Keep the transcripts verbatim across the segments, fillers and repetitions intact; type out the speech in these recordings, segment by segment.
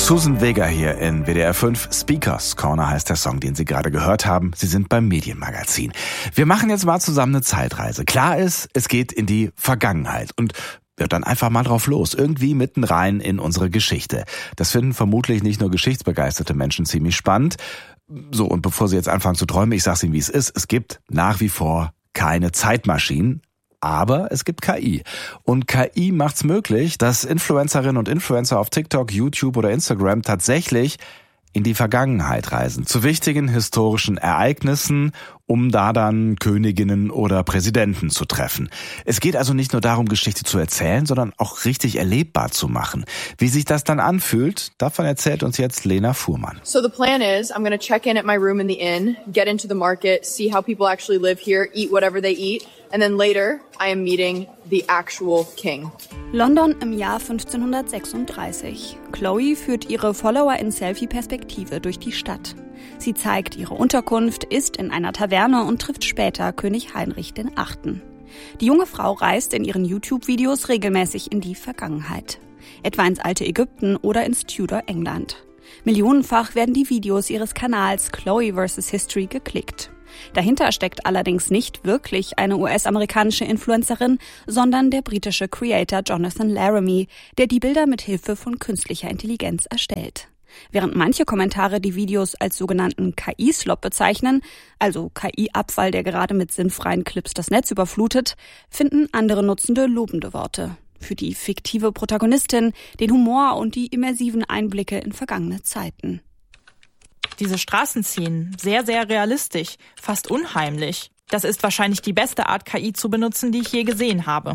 Susan Vega hier in W D R fünf. Speakers Corner heißt der Song, den Sie gerade gehört haben. Sie sind beim Medienmagazin. Wir machen jetzt mal zusammen eine Zeitreise. Klar ist, es geht in die Vergangenheit und ja, dann einfach mal drauf los. Irgendwie mitten rein in unsere Geschichte. Das finden vermutlich nicht nur geschichtsbegeisterte Menschen ziemlich spannend. So, und bevor Sie jetzt anfangen zu träumen, ich sag's Ihnen, wie es ist. Es gibt nach wie vor keine Zeitmaschinen. Aber es gibt K I. Und K I macht's möglich, dass Influencerinnen und Influencer auf TikTok, YouTube oder Instagram tatsächlich in die Vergangenheit reisen. Zu wichtigen historischen Ereignissen, um da dann Königinnen oder Präsidenten zu treffen. Es geht also nicht nur darum, Geschichte zu erzählen, sondern auch richtig erlebbar zu machen. Wie sich das dann anfühlt, davon erzählt uns jetzt Lena Fuhrmann. So the plan is, I'm going to check in at my room in the inn, get into the market, see how people actually live here, eat whatever they eat. And then later, I am meeting the actual king. London im Jahr fünfzehnhundertsechsunddreißig. Chloe führt ihre Follower in Selfie-Perspektive durch die Stadt. Sie zeigt ihre Unterkunft, isst in einer Taverne und trifft später König Heinrich der Achte. Die junge Frau reist in ihren YouTube-Videos regelmäßig in die Vergangenheit. Etwa ins alte Ägypten oder ins Tudor-England. Millionenfach werden die Videos ihres Kanals Chloe versus. History geklickt. Dahinter steckt allerdings nicht wirklich eine U S-amerikanische Influencerin, sondern der britische Creator Jonathan Laramie, der die Bilder mit Hilfe von künstlicher Intelligenz erstellt. Während manche Kommentare die Videos als sogenannten K I-Slop bezeichnen, also K I-Abfall, der gerade mit sinnfreien Clips das Netz überflutet, finden andere Nutzende lobende Worte. Für die fiktive Protagonistin, den Humor und die immersiven Einblicke in vergangene Zeiten. Diese Straßenszenen, sehr, sehr realistisch, fast unheimlich. Das ist wahrscheinlich die beste Art, K I zu benutzen, die ich je gesehen habe.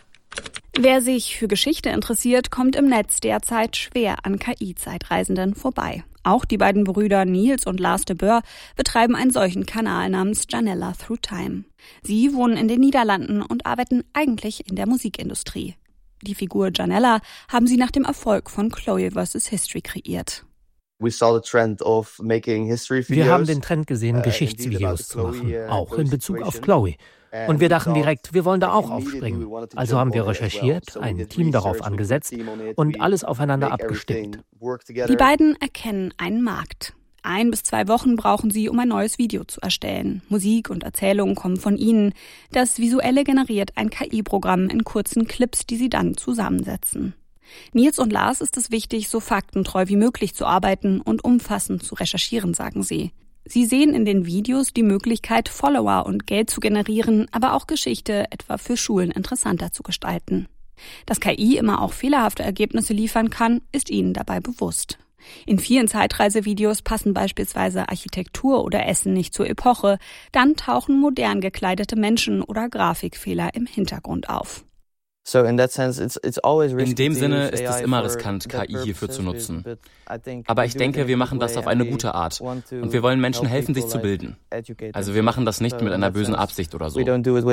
Wer sich für Geschichte interessiert, kommt im Netz derzeit schwer an K I-Zeitreisenden vorbei. Auch die beiden Brüder Niels und Lars de Boer betreiben einen solchen Kanal namens Janella Through Time. Sie wohnen in den Niederlanden und arbeiten eigentlich in der Musikindustrie. Die Figur Janella haben sie nach dem Erfolg von Chloe versus. History kreiert. Wir haben den Trend gesehen, Geschichtsvideos zu machen, auch in Bezug auf Chloe. Und wir dachten direkt, wir wollen da auch aufspringen. Also haben wir recherchiert, ein Team darauf angesetzt und alles aufeinander abgestimmt. Die beiden erkennen einen Markt. Ein bis zwei Wochen brauchen sie, um ein neues Video zu erstellen. Musik und Erzählungen kommen von ihnen. Das Visuelle generiert ein K I-Programm in kurzen Clips, die sie dann zusammensetzen. Niels und Lars ist es wichtig, so faktentreu wie möglich zu arbeiten und umfassend zu recherchieren, sagen sie. Sie sehen in den Videos die Möglichkeit, Follower und Geld zu generieren, aber auch Geschichte etwa für Schulen interessanter zu gestalten. Dass K I immer auch fehlerhafte Ergebnisse liefern kann, ist ihnen dabei bewusst. In vielen Zeitreisevideos passen beispielsweise Architektur oder Essen nicht zur Epoche, dann tauchen modern gekleidete Menschen oder Grafikfehler im Hintergrund auf. In dem Sinne ist es immer riskant, K I hierfür zu nutzen. Aber ich denke, wir machen das auf eine gute Art. Und wir wollen Menschen helfen, sich zu bilden. Also wir machen das nicht mit einer bösen Absicht oder so.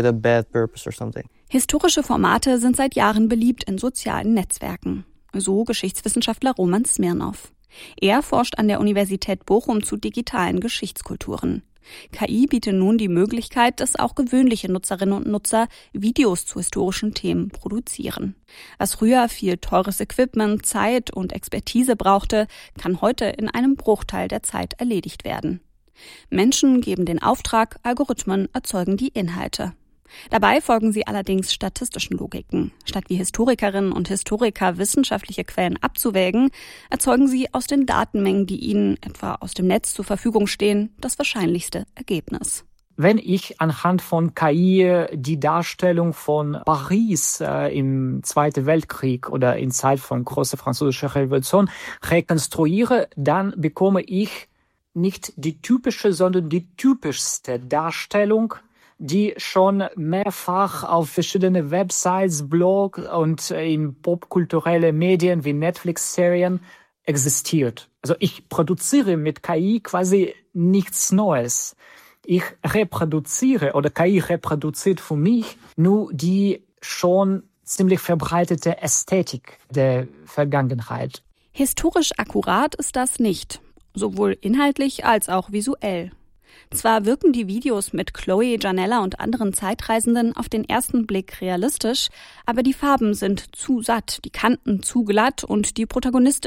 Historische Formate sind seit Jahren beliebt in sozialen Netzwerken. So Geschichtswissenschaftler Roman Smirnov. Er forscht an der Universität Bochum zu digitalen Geschichtskulturen. K I bietet nun die Möglichkeit, dass auch gewöhnliche Nutzerinnen und Nutzer Videos zu historischen Themen produzieren. Was früher viel teures Equipment, Zeit und Expertise brauchte, kann heute in einem Bruchteil der Zeit erledigt werden. Menschen geben den Auftrag, Algorithmen erzeugen die Inhalte. Dabei folgen sie allerdings statistischen Logiken. Statt wie Historikerinnen und Historiker wissenschaftliche Quellen abzuwägen, erzeugen sie aus den Datenmengen, die ihnen etwa aus dem Netz zur Verfügung stehen, das wahrscheinlichste Ergebnis. Wenn ich anhand von K I die Darstellung von Paris äh, im Zweiten Weltkrieg oder in Zeit von großer französischer Revolution rekonstruiere, dann bekomme ich nicht die typische, sondern die typischste Darstellung, die schon mehrfach auf verschiedene Websites, Blogs und in popkulturelle Medien wie Netflix-Serien existiert. Also ich produziere mit K I quasi nichts Neues. Ich reproduziere oder K I reproduziert für mich nur die schon ziemlich verbreitete Ästhetik der Vergangenheit. Historisch akkurat ist das nicht, sowohl inhaltlich als auch visuell. Zwar wirken die Videos mit Chloe, Janella und anderen Zeitreisenden auf den ersten Blick realistisch, aber die Farben sind zu satt, die Kanten zu glatt und die Protagonistin,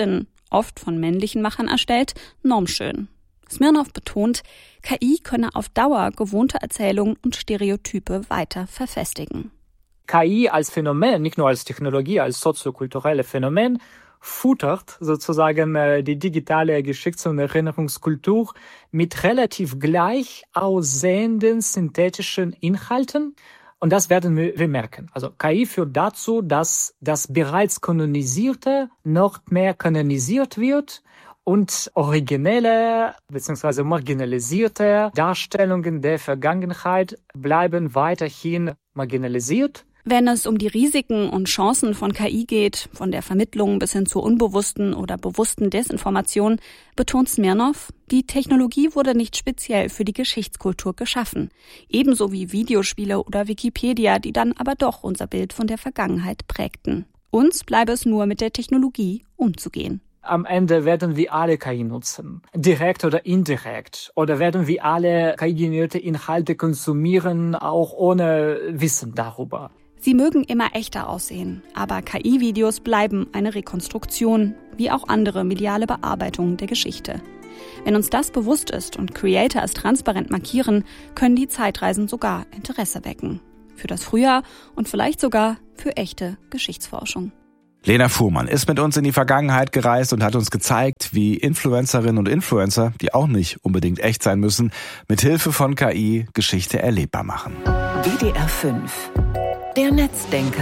oft von männlichen Machern erstellt, normschön. Smirnoff betont, K I könne auf Dauer gewohnte Erzählungen und Stereotype weiter verfestigen. K I als Phänomen, nicht nur als Technologie, als soziokulturelle Phänomen, futtert sozusagen die digitale Geschichts- und Erinnerungskultur mit relativ gleich aussehenden synthetischen Inhalten. Und das werden wir merken. Also K I führt dazu, dass das bereits Kanonisierte noch mehr kanonisiert wird und originelle bzw. marginalisierte Darstellungen der Vergangenheit bleiben weiterhin marginalisiert. Wenn es um die Risiken und Chancen von K I geht, von der Vermittlung bis hin zur unbewussten oder bewussten Desinformation, betont Smirnoff, die Technologie wurde nicht speziell für die Geschichtskultur geschaffen. Ebenso wie Videospiele oder Wikipedia, die dann aber doch unser Bild von der Vergangenheit prägten. Uns bleibe es nur mit der Technologie umzugehen. Am Ende werden wir alle K I nutzen, direkt oder indirekt. Oder werden wir alle K I-generierte Inhalte konsumieren, auch ohne Wissen darüber. Sie mögen immer echter aussehen, aber K I-Videos bleiben eine Rekonstruktion, wie auch andere mediale Bearbeitungen der Geschichte. Wenn uns das bewusst ist und Creator es transparent markieren, können die Zeitreisen sogar Interesse wecken. Für das Frühjahr und vielleicht sogar für echte Geschichtsforschung. Lena Fuhrmann ist mit uns in die Vergangenheit gereist und hat uns gezeigt, wie Influencerinnen und Influencer, die auch nicht unbedingt echt sein müssen, mit Hilfe von K I Geschichte erlebbar machen. W D R fünf. Der Netzdenker.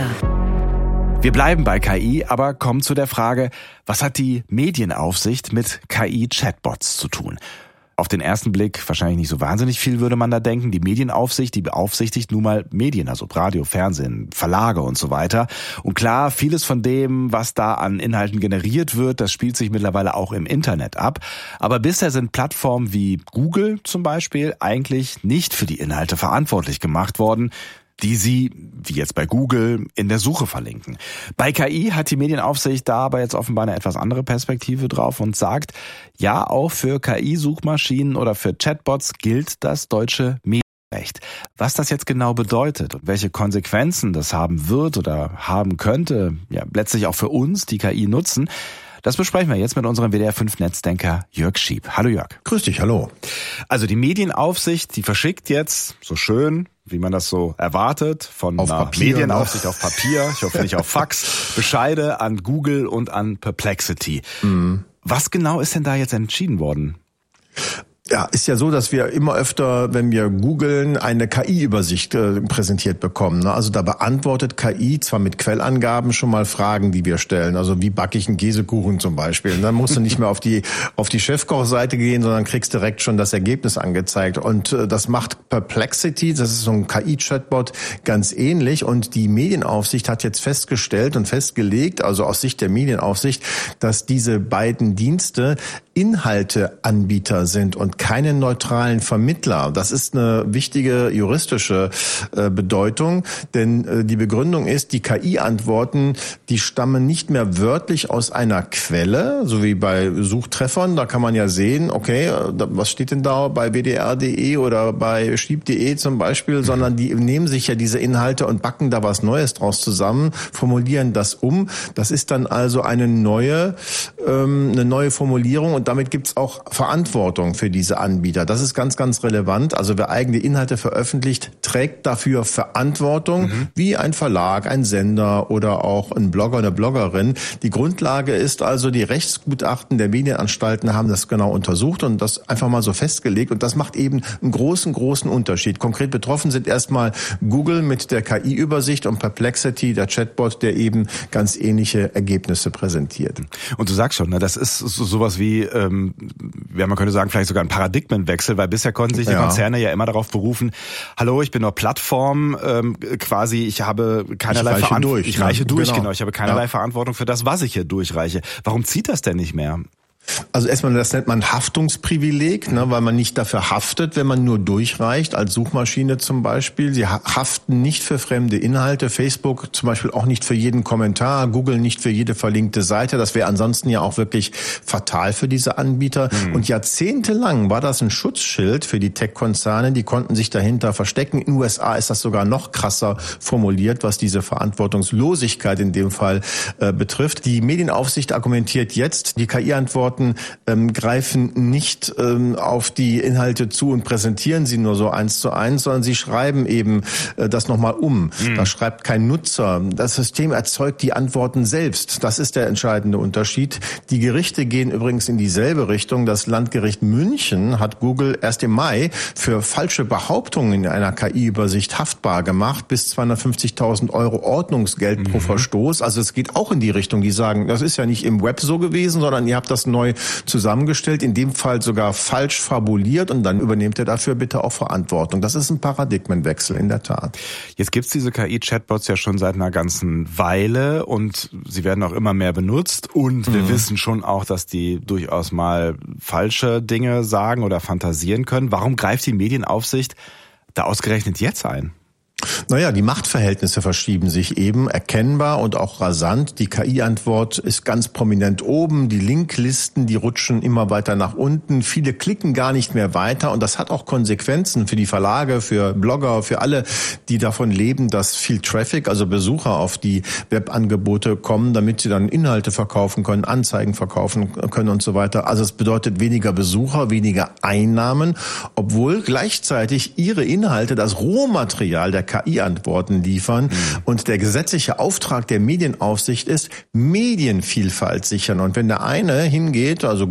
Wir bleiben bei K I, aber kommen zu der Frage, was hat die Medienaufsicht mit K I-Chatbots zu tun? Auf den ersten Blick wahrscheinlich nicht so wahnsinnig viel, würde man da denken. Die Medienaufsicht, die beaufsichtigt nun mal Medien, also Radio, Fernsehen, Verlage und so weiter. Und klar, vieles von dem, was da an Inhalten generiert wird, das spielt sich mittlerweile auch im Internet ab. Aber bisher sind Plattformen wie Google zum Beispiel eigentlich nicht für die Inhalte verantwortlich gemacht worden, die sie, wie jetzt bei Google, in der Suche verlinken. Bei K I hat die Medienaufsicht da aber jetzt offenbar eine etwas andere Perspektive drauf und sagt, ja, auch für K I-Suchmaschinen oder für Chatbots gilt das deutsche Medienrecht. Was das jetzt genau bedeutet und welche Konsequenzen das haben wird oder haben könnte, ja, letztlich auch für uns, die K I nutzen, das besprechen wir jetzt mit unserem W D R fünf Netzdenker Jörg Schieb. Hallo Jörg. Grüß dich, hallo. Also die Medienaufsicht, die verschickt jetzt, so schön, wie man das so erwartet, von auf einer Papier, Medienaufsicht ne? auf Papier, ich hoffe nicht auf Fax, Bescheide an Google und an Perplexity. Mhm. Was genau ist denn da jetzt entschieden worden? Ja, ist ja so, dass wir immer öfter, wenn wir googeln, eine K I-Übersicht äh, präsentiert bekommen. Ne? Also da beantwortet K I zwar mit Quellangaben schon mal Fragen, die wir stellen. Also wie backe ich einen Käsekuchen zum Beispiel. Und dann musst du nicht mehr auf die auf die Chefkochseite gehen, sondern kriegst direkt schon das Ergebnis angezeigt. Und äh, das macht Perplexity, das ist so ein K I-Chatbot, ganz ähnlich. Und die Medienaufsicht hat jetzt festgestellt und festgelegt, also aus Sicht der Medienaufsicht, dass diese beiden Dienste Inhalteanbieter sind und keine neutralen Vermittler. Das ist eine wichtige juristische äh, Bedeutung, denn äh, die Begründung ist, die K I-Antworten, die stammen nicht mehr wörtlich aus einer Quelle, so wie bei Suchtreffern. Da kann man ja sehen, okay, da, was steht denn da bei w d r punkt d e oder bei schieb punkt d e zum Beispiel, sondern die nehmen sich ja diese Inhalte und backen da was Neues draus zusammen, formulieren das um. Das ist dann also eine neue, ähm, eine neue Formulierung und damit gibt's auch Verantwortung für diese Anbieter. Das ist ganz, ganz relevant. Also wer eigene Inhalte veröffentlicht, trägt dafür Verantwortung, mhm. wie ein Verlag, ein Sender oder auch ein Blogger, eine Bloggerin. Die Grundlage ist also, die Rechtsgutachten der Medienanstalten haben das genau untersucht und das einfach mal so festgelegt. Und das macht eben einen großen, großen Unterschied. Konkret betroffen sind erstmal Google mit der K I-Übersicht und Perplexity, der Chatbot, der eben ganz ähnliche Ergebnisse präsentiert. Und du sagst schon, ne, das ist so, sowas wie, ähm, ja, man könnte sagen, vielleicht sogar ein Paradigmenwechsel, weil bisher konnten sich die ja. Konzerne ja immer darauf berufen, hallo, ich bin nur Plattform, ähm, quasi, ich habe keinerlei Verantwortung. Ich reiche durch, genau. genau. Ich habe keinerlei ja. Verantwortung für das, was ich hier durchreiche. Warum zieht das denn nicht mehr? Also erstmal, das nennt man Haftungsprivileg, ne, weil man nicht dafür haftet, wenn man nur durchreicht, als Suchmaschine zum Beispiel. Sie haften nicht für fremde Inhalte, Facebook zum Beispiel auch nicht für jeden Kommentar, Google nicht für jede verlinkte Seite. Das wäre ansonsten ja auch wirklich fatal für diese Anbieter. Mhm. Und jahrzehntelang war das ein Schutzschild für die Tech-Konzerne, die konnten sich dahinter verstecken. In den U S A ist das sogar noch krasser formuliert, was diese Verantwortungslosigkeit in dem Fall äh, betrifft. Die Medienaufsicht argumentiert jetzt, die K I-Antworten ähm, greifen nicht ähm, auf die Inhalte zu und präsentieren sie nur so eins zu eins, sondern sie schreiben eben äh, das nochmal um. Mhm. Da schreibt kein Nutzer. Das System erzeugt die Antworten selbst. Das ist der entscheidende Unterschied. Die Gerichte gehen übrigens in dieselbe Richtung. Das Landgericht München hat Google erst im Mai für falsche Behauptungen in einer K I-Übersicht haftbar gemacht, bis zweihundertfünfzigtausend Euro Ordnungsgeld mhm. pro Verstoß. Also es geht auch in die Richtung, die sagen, das ist ja nicht im Web so gewesen, sondern ihr habt das neu zusammengestellt, in dem Fall sogar falsch fabuliert und dann übernehmt ihr dafür bitte auch Verantwortung. Das ist ein Paradigmenwechsel in der Tat. Jetzt gibt's diese K I-Chatbots ja schon seit einer ganzen Weile und sie werden auch immer mehr benutzt und wir mhm. wissen schon auch, dass die durchaus mal falsche Dinge sagen oder fantasieren können. Warum greift die Medienaufsicht da ausgerechnet jetzt ein? Naja, die Machtverhältnisse verschieben sich eben erkennbar und auch rasant. Die K I-Antwort ist ganz prominent oben. Die Linklisten, die rutschen immer weiter nach unten. Viele klicken gar nicht mehr weiter. Und das hat auch Konsequenzen für die Verlage, für Blogger, für alle, die davon leben, dass viel Traffic, also Besucher auf die Webangebote kommen, damit sie dann Inhalte verkaufen können, Anzeigen verkaufen können und so weiter. Also es bedeutet weniger Besucher, weniger Einnahmen, obwohl gleichzeitig ihre Inhalte, das Rohmaterial der K I-Antworten liefern. Mhm. Und der gesetzliche Auftrag der Medienaufsicht ist, Medienvielfalt sichern. Und wenn der eine hingeht, also